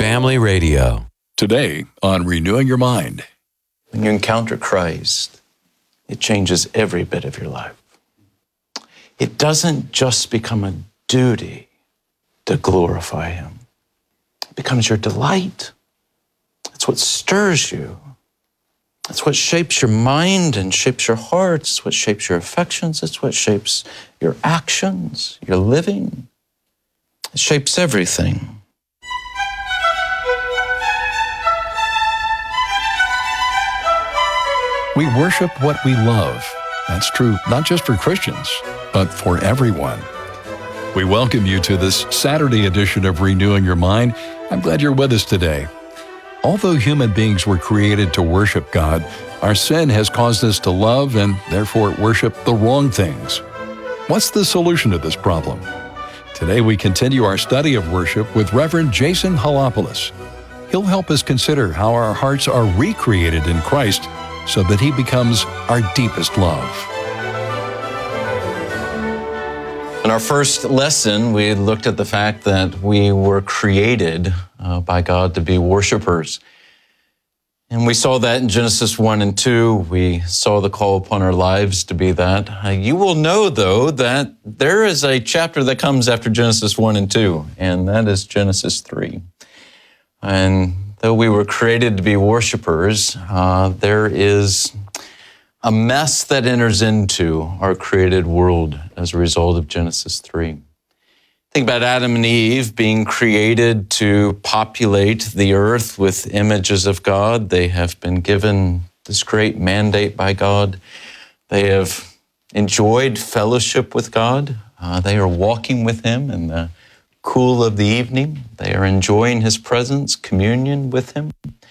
Family Radio. Today on Renewing Your Mind. When you encounter Christ, it changes every bit of your life. It doesn't just become a duty to glorify Him. It becomes your delight. It's what stirs you. It's what shapes your mind and shapes your heart. It's what shapes your affections. It's what shapes your actions, your living. It shapes everything. We worship what we love. That's true not just for Christians, but for everyone. We welcome you to this Saturday edition of Renewing Your Mind. I'm glad you're with us today. Although human beings were created to worship God, our sin has caused us to love and therefore worship the wrong things. What's the solution to this problem? Today we continue our study of worship with Reverend Jason Halopoulos. He'll help us consider how our hearts are recreated in Christ so that He becomes our deepest love. In our first lesson, we looked at the fact that we were created by God to be worshipers. And we saw that in Genesis 1 and 2. We saw the call upon our lives to be that. You will know, though, that there is a chapter that comes after Genesis 1 and 2, and that is Genesis 3. And though we were created to be worshipers, there is a mess that enters into our created world as a result of Genesis 3. Think about Adam and Eve being created to populate the earth with images of God. They have been given this great mandate by God. They have enjoyed fellowship with God. They are walking with Him in the cool of the evening. They are enjoying His presence, communion with Him.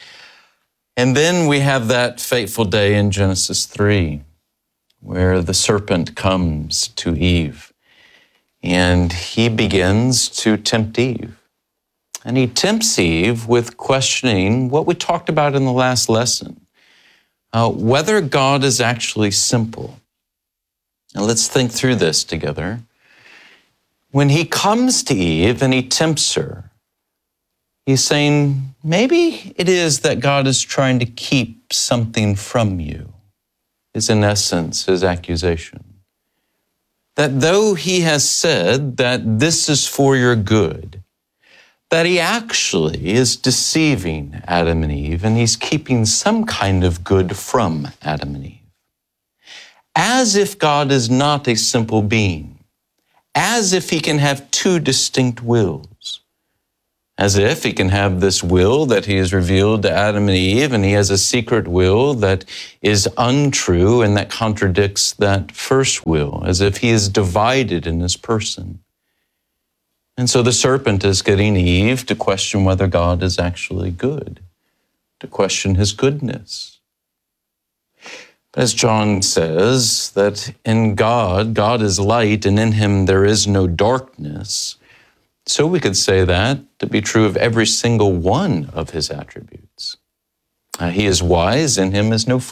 And then we have that fateful day in Genesis 3 where the serpent comes to Eve and he begins to tempt Eve. And he tempts Eve with questioning what we talked about in the last lesson, whether God is actually simple. Now let's think through this together. When he comes to Eve and he tempts her, he's saying, maybe it is that God is trying to keep something from you, is in essence his accusation. That though he has said that this is for your good, that he actually is deceiving Adam and Eve, and he's keeping some kind of good from Adam and Eve. As if God is not a simple being, as if he can have two distinct wills, as if he can have this will that he has revealed to Adam and Eve, and he has a secret will that is untrue and that contradicts that first will, as if he is divided in his person. And so the serpent is getting Eve to question whether God is actually good, to question his goodness. But as John says, that in God, God is light, and in him there is no darkness. So we could say that to be true of every single one of his attributes. He is wise, in him is no